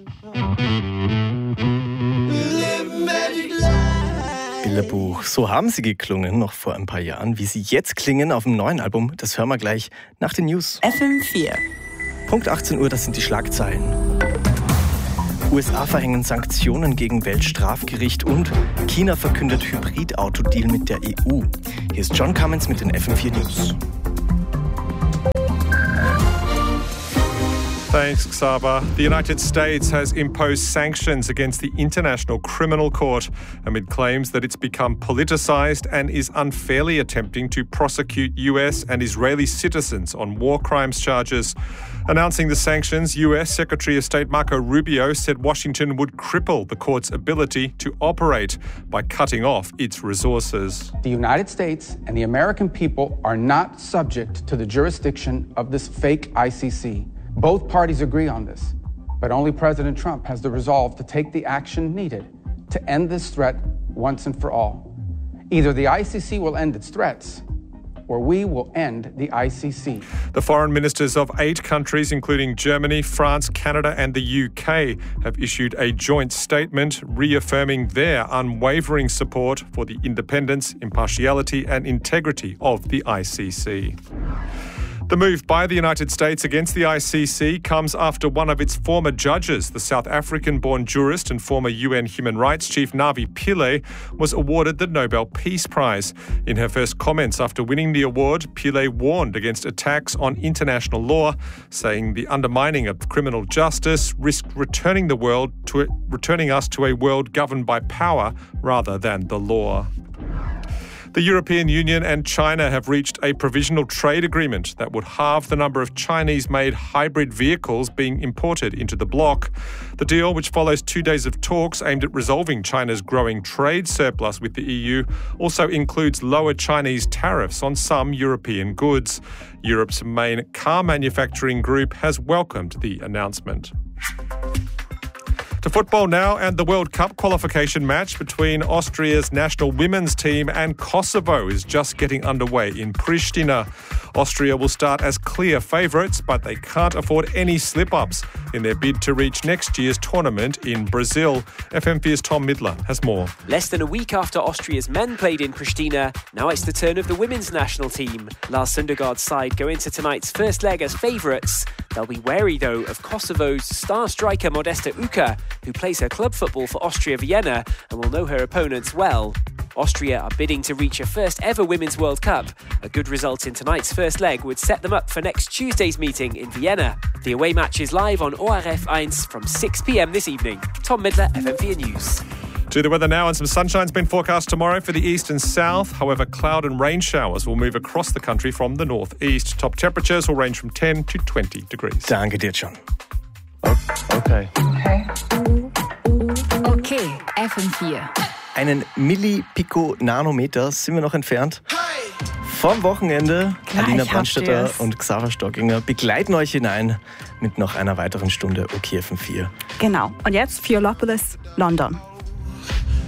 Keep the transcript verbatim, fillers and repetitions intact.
Bilderbuch. So haben sie geklungen noch vor ein paar Jahren. Wie sie jetzt klingen auf dem neuen Album, das hören wir gleich nach den News. F M vier. Punkt achtzehn Uhr, das sind die Schlagzeilen. U S A verhängen Sanktionen gegen Weltstrafgericht und China verkündet Hybrid-Autodeal mit der E U. Hier ist John Cummins mit den F M vier News. Thanks, Xaba. The United States has imposed sanctions against the International Criminal Court amid claims that it's become politicized and is unfairly attempting to prosecute U S and Israeli citizens on war crimes charges. Announcing the sanctions, U S Secretary of State Marco Rubio said Washington would cripple the court's ability to operate by cutting off its resources. The United States and the American people are not subject to the jurisdiction of this fake I C C. Both parties agree on this, but only President Trump has the resolve to take the action needed to end this threat once and for all. Either the I C C will end its threats, or we will end the I C C. The foreign ministers of eight countries, including Germany, France, Canada and the U K, have issued a joint statement reaffirming their unwavering support for the independence, impartiality and integrity of the I C C. The move by the United States against the I C C comes after one of its former judges, the South African-born jurist and former U N Human Rights Chief Navi Pillay, was awarded the Nobel Peace Prize. In her first comments after winning the award, Pillay warned against attacks on international law, saying the undermining of criminal justice risked returning the world to returning us to a world governed by power rather than the law. The European Union and China have reached a provisional trade agreement that would halve the number of Chinese-made hybrid vehicles being imported into the bloc. The deal, which follows two days of talks aimed at resolving China's growing trade surplus with the E U, also includes lower Chinese tariffs on some European goods. Europe's main car manufacturing group has welcomed the announcement. To football now, and the World Cup qualification match between Austria's national women's team and Kosovo is just getting underway in Pristina. Austria will start as clear favourites, but they can't afford any slip-ups in their bid to reach next year's tournament in Brazil. F M four's Tom Midler has more. Less than a week after Austria's men played in Pristina, now it's the turn of the women's national team. Lars Sundergaard's side go into tonight's first leg as favourites. They'll be wary, though, of Kosovo's star striker Modesta Uka, who plays her club football for Austria Vienna and will know her opponents well. Austria are bidding to reach a first ever Women's World Cup. A good result in tonight's first leg would set them up for next Tuesday's meeting in Vienna. The away match is live on O R F one from six p.m. this evening. Tom Midler, F M four News. To the weather now, and some sunshine's been forecast tomorrow for the east and south. However, cloud and rain showers will move across the country from the northeast. Top temperatures will range from ten to twenty degrees. Danke dir, John. Okay. Okay. Okay, F M vier. Einen Millipico-Nanometer sind wir noch entfernt. Vom Wochenende. Klar, Alina ich Brandstätter hab's. und Xaver Stockinger begleiten euch hinein mit noch einer weiteren Stunde OK F M vier. Genau. Und jetzt Fiolopolis, London.